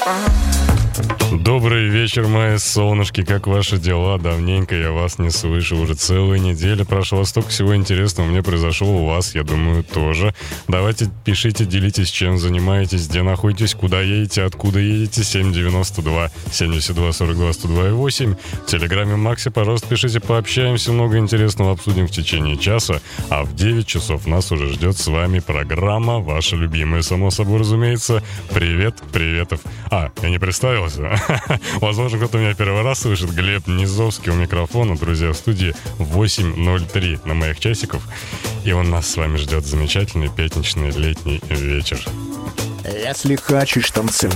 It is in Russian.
Добрый вечер, мои солнышки, как ваши дела? Давненько я вас не слышал, уже целая неделя прошла, столько всего интересного мне произошло, у вас, я думаю, тоже. Давайте пишите, делитесь, чем занимаетесь, где находитесь, куда едете, откуда едете, 792 72 42 102 В Телеграме Макси, пожалуйста, пишите, пообщаемся, много интересного обсудим в течение часа, а в 9 часов нас уже ждет с вами программа, ваша любимая, само собой, разумеется. Привет, приветов. Я не представился. Возможно, кто-то меня первый раз слышит. Глеб Низовский у микрофона. Друзья, в студии 8:03 на моих часиков. И он нас с вами ждет. Замечательный пятничный летний вечер. Если хочешь танцевать,